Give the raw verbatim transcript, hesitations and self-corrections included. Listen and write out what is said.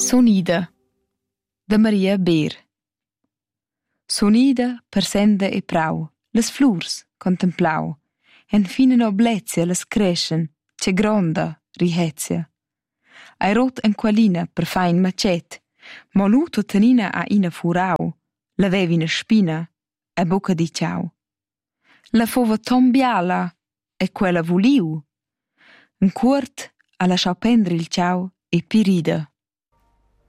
Sonida da Maria Beer. Sonida per senda e prau, las flurs contemplau, en fina noblezia las creschen, che gronda rihezia. Ai rot en qualina per fain macet, mo lu tuttenina a ina furau, la vevi ina spina, e bocca di ciao. La fova tombiala, e quella vuliu. Un cuort ha lasciau prendre il ciao e pirida.